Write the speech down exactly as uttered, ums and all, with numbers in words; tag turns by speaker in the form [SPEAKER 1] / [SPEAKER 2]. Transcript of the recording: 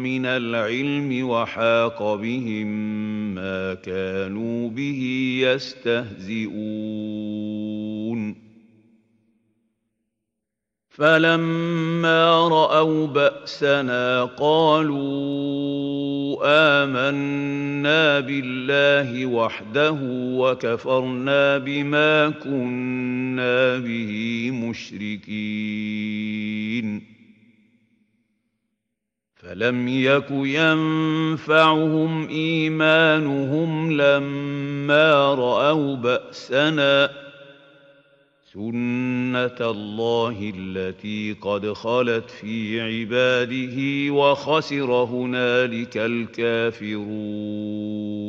[SPEAKER 1] من العلم وحاق بهم ما كانوا به يستهزئون فلما رأوا بأسنا قالوا آمنا بالله وحده وكفرنا بما كنا به مشركين فلم يك ينفعهم إيمانهم لما رأوا بأسنا سنة الله التي قد خلت في عباده وخسر هنالك الكافرون